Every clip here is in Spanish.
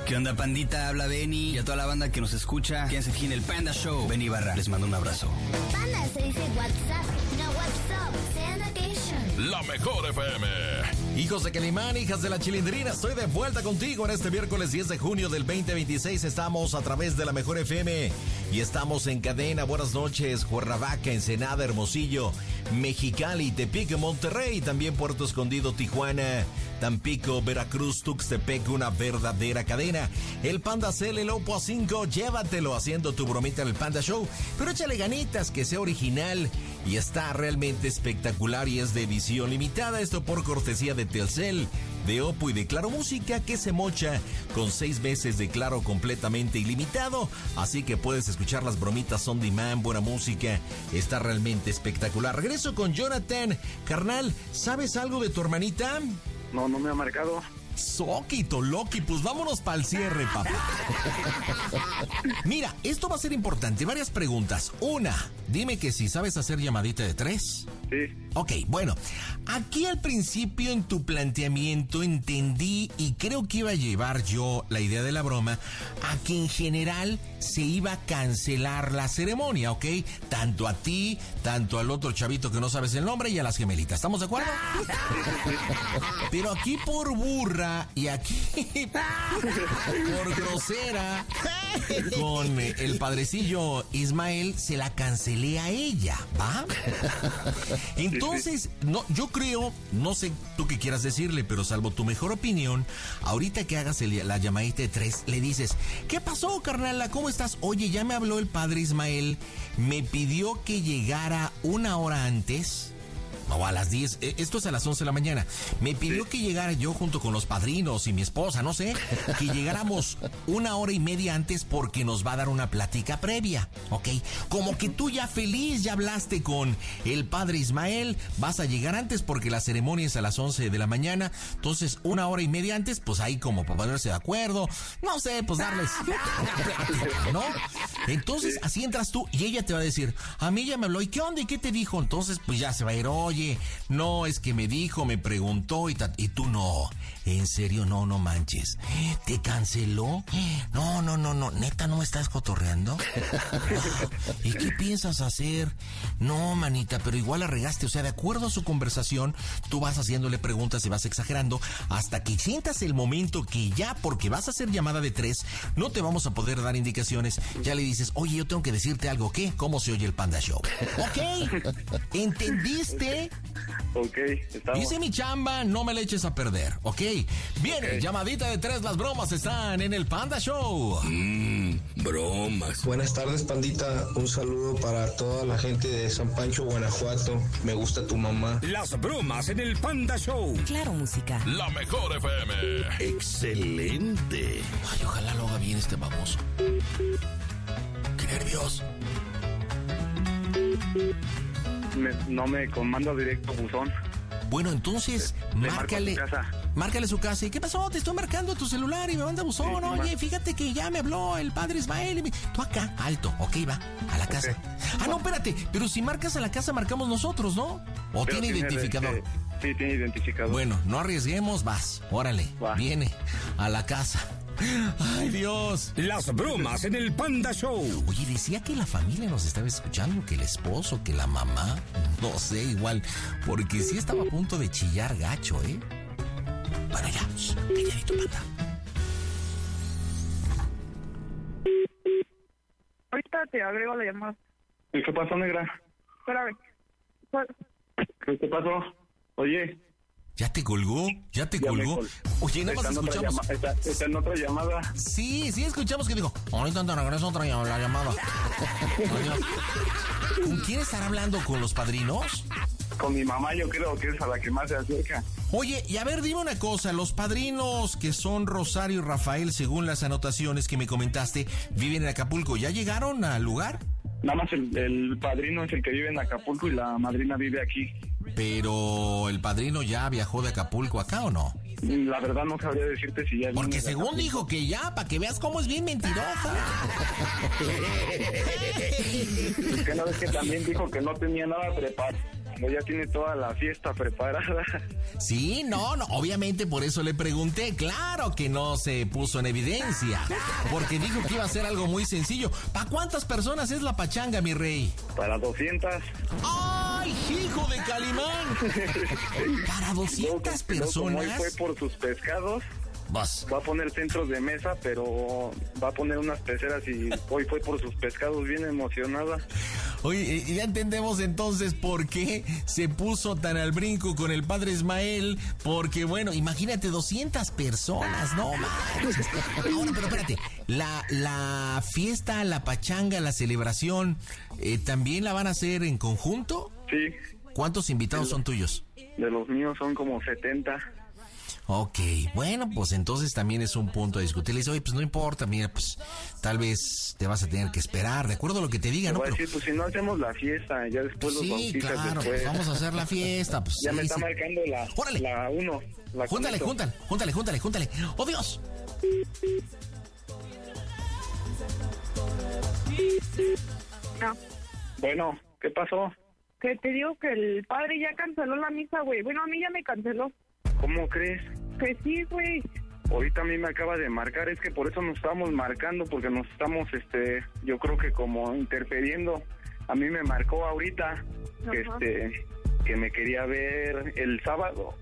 ¿Qué onda, pandita? Habla Benny y a toda la banda que nos escucha. Quédense aquí en el Panda Show. Benny Barra, les mando un abrazo. Panda se dice WhatsApp, no WhatsApp. Sanitation. La mejor FM. Hijos de Calimán, hijas de la Chilindrina, estoy de vuelta contigo en este miércoles 10 de junio del 2026. Estamos a través de la mejor FM y estamos en cadena. Buenas noches, Cuernavaca, Ensenada, Hermosillo, Mexicali, Tepic, Monterrey, también Puerto Escondido, Tijuana, Tampico, Veracruz, Tuxtepec, una verdadera cadena. El Panda Cel, el Oppo A5, llévatelo haciendo tu bromita en el Panda Show, pero échale ganitas, que sea original y está realmente espectacular y es de edición limitada. Esto por cortesía de Telcel, de Oppo y de Claro Música, que se mocha con 6 meses de Claro completamente ilimitado. Así que puedes escuchar las bromitas on demand, buena música, está realmente espectacular. Regreso con Jonathan. Carnal, ¿sabes algo de tu hermanita? No me ha marcado. Soquito, Loki, pues vámonos para el cierre, papá. Mira, esto va a ser importante. Varias preguntas. Una, dime que si sabes hacer llamadita de 3. Sí. Ok, bueno, aquí al principio en tu planteamiento entendí y creo que iba a llevar yo la idea de la broma a que en general se iba a cancelar la ceremonia, ¿ok? Tanto a ti, tanto al otro chavito que no sabes el nombre y a las gemelitas, ¿estamos de acuerdo? Pero aquí por burra y aquí por grosera con el padrecillo Ismael se la cancelé a ella, ¿va? Entonces, no, yo creo, no sé tú qué quieras decirle, pero salvo tu mejor opinión, ahorita que hagas la llamadita de 3, le dices, ¿qué pasó, carnala? ¿Cómo estás? Oye, ya me habló el padre Ismael, me pidió que llegara 1 hora antes. No, a las 10, esto es a las 11 de la mañana. Me pidió que llegara yo junto con los padrinos y mi esposa, no sé, que llegáramos 1 hora y media antes porque nos va a dar una plática previa, ¿ok? Como que tú ya feliz, ya hablaste con el padre Ismael, vas a llegar antes porque la ceremonia es a las 11 de la mañana, entonces 1 hora y media antes, pues ahí como para ponerse de acuerdo, no sé, pues darles plática, ¿no? Entonces así entras tú y ella te va a decir, a mí ya me habló, ¿y qué onda? ¿Y qué te dijo? Entonces pues ya se va a ir, oye, no, es que me dijo, me preguntó y tú no, en serio, no manches, ¿te canceló? No, neta, ¿no me estás cotorreando? ¿Y qué piensas hacer? No, manita, pero igual la regaste, o sea, de acuerdo a su conversación, tú vas haciéndole preguntas y vas exagerando hasta que sientas el momento que ya, porque vas a hacer llamada de 3, no te vamos a poder dar indicaciones, ya le dices, oye, yo tengo que decirte algo, ¿qué? ¿Cómo se oye el Panda Show? ¿Ok? ¿Entendiste? Ok, estamos. Hice mi chamba, no me le eches a perder, ¿ok? Viene, okay. Llamadita de 3, las bromas están en el Panda Show. Bromas. Buenas tardes, pandita. Un saludo para toda la gente de San Pancho, Guanajuato. Me gusta tu mamá. Las bromas en el Panda Show. Claro Música. La mejor FM. Excelente. Ay, ojalá lo haga bien este baboso. Qué nervios. No me comando directo buzón. Bueno, entonces, márcale su casa. ¿Y qué pasó? Te estoy marcando tu celular y me manda buzón. Sí, oye, fíjate que ya me habló el padre Ismael. Tú acá, alto, ok, va, a la casa. Ah, no, espérate, pero si marcas a la casa, marcamos nosotros, ¿no? ¿O tiene identificador? Sí, tiene identificador. Bueno, no arriesguemos, vas, órale, viene a la casa. ¡Ay, Dios! Las bromas en el Panda Show. Oye, decía que la familia nos estaba escuchando, que el esposo, que la mamá. No sé, igual, porque sí estaba a punto de chillar gacho, ¿eh? Bueno, ya, calladito, Panda. Ahorita te agrego la llamada. ¿Y qué pasó, negra? Espérame. ¿Qué pasó? Oye. ¿Ya te colgó? Oye, nada más escuchamos. Está en otra llamada. Sí, escuchamos que dijo, ahorita te regreso otra la llamada. ¿Con quién estará hablando? ¿Con los padrinos? Con mi mamá, yo creo que es a la que más se acerca. Oye, y a ver, dime una cosa, los padrinos que son Rosario y Rafael, según las anotaciones que me comentaste, viven en Acapulco, ¿ya llegaron al lugar? Nada más el padrino es el que vive en Acapulco y la madrina vive aquí. Pero el padrino ya viajó de Acapulco acá, ¿o no? La verdad no sabría decirte si ya... Porque según dijo que ya, para que veas cómo es bien mentirosa. Es que no, es que también dijo que no tenía nada preparado. como ya tiene toda la fiesta preparada. Sí, no, obviamente por eso le pregunté. Claro que no se puso en evidencia, porque dijo que iba a ser algo muy sencillo. ¿Para cuántas personas es la pachanga, mi rey? Para 200. ¡Ay, hijo de Calimán! ¿Para 200 personas? Como hoy fue por sus pescados, Vas. va a poner centros de mesa, pero va a poner unas peceras y hoy fue por sus pescados, bien emocionada. Oye, ya entendemos entonces por qué se puso tan al brinco con el padre Ismael, porque bueno, imagínate 200 personas, no manches. Ahora, pero espérate, la fiesta, la pachanga, la celebración, ¿también la van a hacer en conjunto? Sí. ¿Cuántos invitados son tuyos? De los míos son como 70. Ok, bueno, pues entonces también es un punto a discutir. Le dice, oye, pues no importa, mira, pues tal vez te vas a tener que esperar, de acuerdo a lo que te diga, ¿no? Voy a decir, pues si no hacemos la fiesta, ya después los sí, bautizas claro, después. pues vamos a hacer la fiesta. Pues, Ya sí, me está sí. marcando ¡Órale! la 1. Júntale. ¡Oh, Dios! No. Bueno, ¿qué pasó? Que te digo que el padre ya canceló la misa, güey. Bueno, a mí ya me canceló. ¿Cómo crees? Que sí, güey. Ahorita a mí me acaba de marcar, es que por eso nos estamos marcando, porque nos estamos, yo creo que como interfiriendo. A mí me marcó ahorita que, Ajá. que me quería ver el sábado,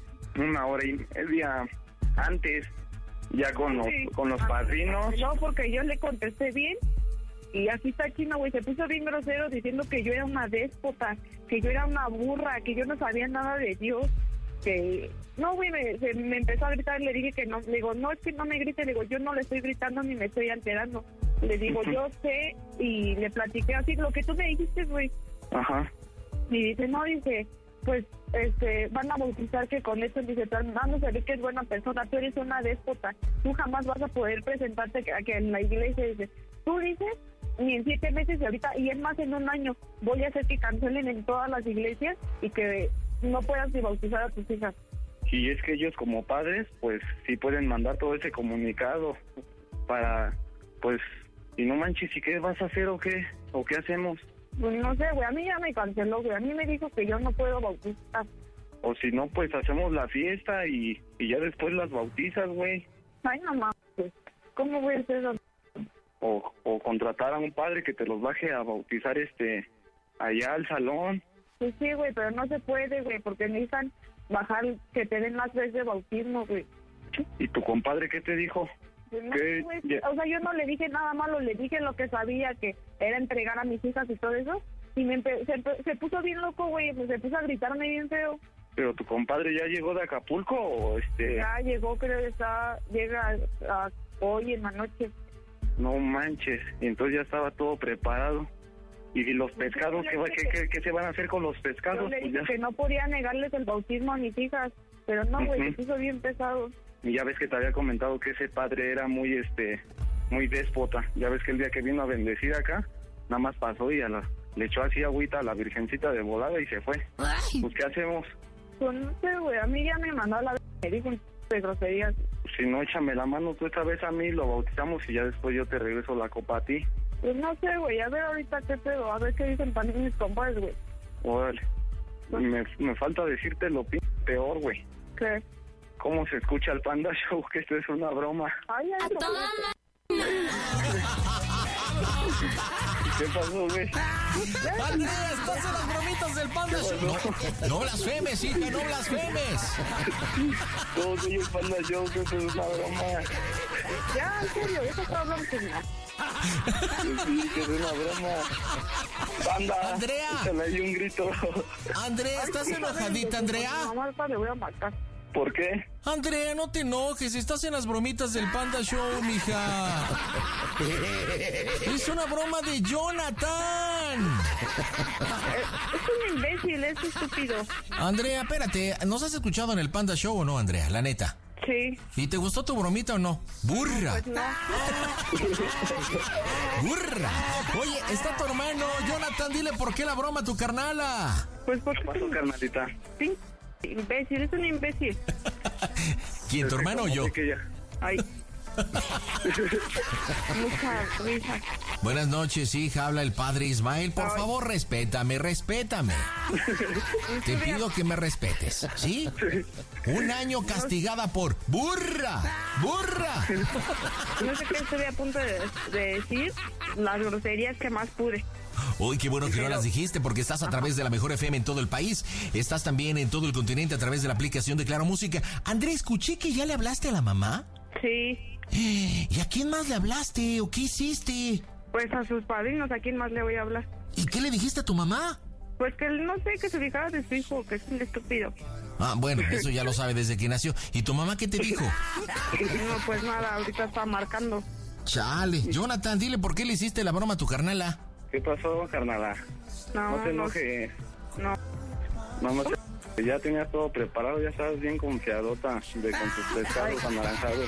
1 hora y media antes, ya con los padrinos. No, porque yo le contesté bien. Y así está Chino, güey, se puso bien grosero diciendo que yo era una déspota, que yo era una burra, que yo no sabía nada de Dios, que... No, güey, me empezó a gritar, le dije que no, le digo, no, es que no me grite, le digo, yo no le estoy gritando ni me estoy alterando. Le digo, yo sé, y le platiqué así, lo que tú me dijiste, güey. Ajá. Y dice, no, dice, pues, van a bautizar que con esto, dice, vamos a ver que es buena persona, tú eres una déspota, tú jamás vas a poder presentarte a que en la iglesia, dice, tú dices, ni en 7 meses y ahorita, y es más en 1 año, voy a hacer que cancelen en todas las iglesias y que no puedas ni bautizar a tus hijas. Y es que ellos como padres, pues sí pueden mandar todo ese comunicado para, pues, y no manches, ¿y qué vas a hacer o qué? ¿O qué hacemos? Pues no sé, güey, a mí ya me canceló, güey, a mí me dijo que yo no puedo bautizar. O si no, pues hacemos la fiesta y ya después las bautizas, güey. Ay, no mames, ¿cómo voy a hacer eso? O contratar a un padre que te los baje a bautizar allá al salón. Pues sí, güey, pero no se puede, güey, porque necesitan bajar, que te den las veces de bautismo, güey. ¿Y tu compadre qué te dijo? Pues no, ¿Qué? güey, Ya- o sea, yo no le dije nada malo, le dije lo que sabía, que era entregar a mis hijas y todo eso, y se puso bien loco, güey, pues se puso a gritarme bien feo. ¿Pero tu compadre ya llegó de Acapulco o Ya llegó, creo que llega hoy en la noche. No manches, y entonces ya estaba todo preparado. ¿Y los pescados? ¿Qué se van a hacer con los Yo pescados? le Pues dije ya. que no podía negarles el bautismo a mis hijas, pero no, güey, se Ujú. puso bien pesado. Y ya ves que te había comentado que ese padre era muy déspota. Ya ves que el día que vino a bendecir acá, nada más pasó y le echó así agüita a la virgencita de volada y se fue. Pues ¿qué hacemos? Pues no sé, güey, a mí ya me mandó a la me dijo de groserías. Si no, échame la mano tú esta vez a mí, lo bautizamos y ya después yo te regreso la copa a ti. Pues no sé, güey, a ver ahorita qué pedo, a ver qué dicen también mis compadres, güey. Órale. Me falta decirte lo peor, güey. ¿Qué? ¿Cómo se escucha el Panda Show? Que esto es una broma. Ay, ay, ¿Qué pasó, güey? Andrea, estás en las bromitas del Panda Show. No blasfemes, hija, no blasfemes. Todo soy el Panda Show, que esto es una broma. ya, en serio, eso está hablando que no. Sí, que es una broma. Panda, Andrea. échale ahí un grito. Andrea, ¿estás enojadita, Andrea? Mamá, ahorita le voy a marcar. ¿Por qué? Andrea, no te enojes, estás en las bromitas del Panda Show, mija. Es una broma de Jonathan. Es un imbécil, es estúpido. Andrea, espérate, ¿nos has escuchado en el Panda Show o no, Andrea? La neta. Sí, ¿Y te gustó tu bromita o no? ¡Burra! pues no. ¡Burra! Oye, está tu hermano, Jonathan, dile por qué la broma a tu carnala. Pues porque ¿Qué pasó, carnalita? sí, imbécil, es un imbécil. ¿Quién, tu hermano o yo? Sí que ya. Ay, Mucha risa. Buenas noches, hija, habla el padre Ismael. Por favor, respétame. Te pido que me respetes, ¿sí? Un año castigada por burra. No sé qué estoy a punto de decir, las groserías que más pude. Uy, qué bueno que no las dijiste, porque estás a través de la Mejor FM en todo el país. Estás también en todo el continente a través de la aplicación de Claro Música. André, escuché que ya le hablaste a la mamá. Sí. ¿Y a quién más le hablaste o qué hiciste? Pues a sus padrinos, ¿a quién más le voy a hablar? ¿Y qué le dijiste a tu mamá? Pues que no sé, que se fijara de su hijo, que es un estúpido. Ah, bueno, eso ya lo sabe desde que nació. ¿Y tu mamá qué te dijo? No, pues nada, ahorita está marcando. Chale, Jonathan, dile por qué le hiciste la broma a tu carnala. ¿Qué pasó, carnala? No te enojes. No. No te... Ya tenías todo preparado, ya estabas bien confiadota con tus pescados anaranjados.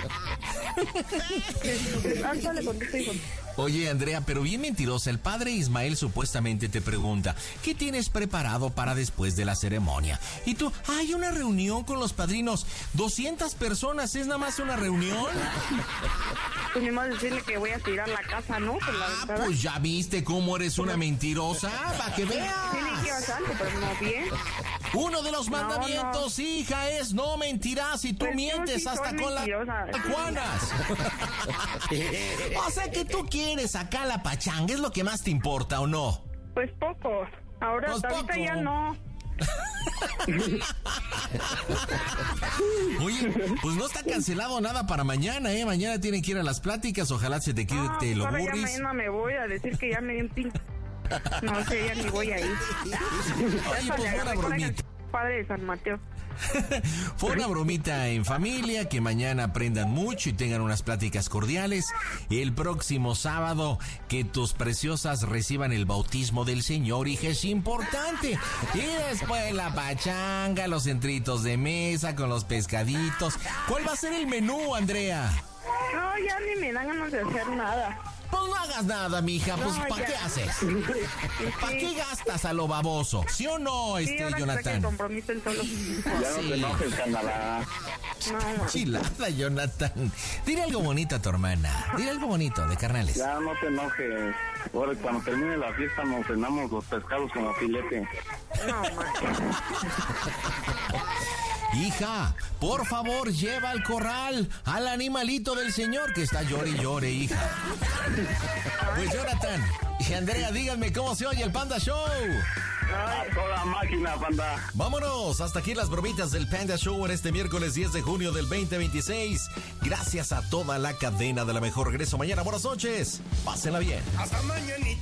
Ándale con tu hijo. Oye, Andrea, pero bien mentirosa, el padre Ismael supuestamente te pregunta, ¿qué tienes preparado para después de la ceremonia? Y tú, hay una reunión con los padrinos, 200 personas, ¿es nada más una reunión? Pues ni más decirle que voy a tirar la casa, ¿no? Por la ventana. Pues ya viste cómo eres una mentirosa, para que veas. Tiene que ir algo, pero no bien. Uno de los mandamientos, hija, es no mentirás y tú Pues mientes sí hasta soy con mentirosa. las Juanas. O sea que tú quieres acá la pachanga, ¿es lo que más te importa o no? Pues poco. Ahora, Pues hasta ahorita poco. ya no. Oye, pues no está cancelado nada para mañana, ¿eh? Mañana tienen que ir a las pláticas, ojalá se te quite lo ahora ya burris. mañana me voy a decir que ya me di un pin. No sé, ya ni voy a ir. Oye, pues fue una bromita. Padre de San Mateo. Fue una bromita en familia, que mañana aprendan mucho y tengan unas pláticas cordiales. El próximo sábado, que tus preciosas reciban el bautismo del Señor, hija, es importante. Y después la pachanga, los centritos de mesa con los pescaditos. ¿Cuál va a ser el menú, Andrea? No, ya ni me dan ganas de hacer nada. Pues no hagas nada, mija, pues No, ¿para ya. qué haces? ¿Para qué gastas a lo baboso? ¿Sí o no, Sí, ahora que saque el Jonathan? compromiso el solo. Ya no te enojes, carnala. No, Chilada, Jonathan. Dile algo bonito a tu hermana. Dile algo bonito de carnales. Ya no te enojes. Ahora cuando termine la fiesta nos cenamos los pescados como filete. no, man. Hija, por favor, lleva al corral al animalito del Señor que está llore y llore, hija. Pues Jonathan y Andrea, díganme cómo se oye el Panda Show. A toda máquina, panda. Vámonos, hasta aquí las bromitas del Panda Show en este miércoles 10 de junio del 2026. Gracias a toda la cadena de la mejor. Regreso mañana, buenas noches. Pásenla bien. Hasta mañanita.